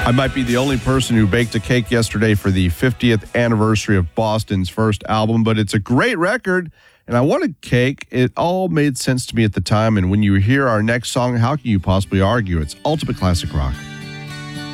I might be the only person who baked a cake yesterday for the 50th anniversary of Boston's first album, but it's a great record, and I wanted cake. It all made sense to me at the time, and when you hear our next song, how can you possibly argue? It's ultimate classic rock.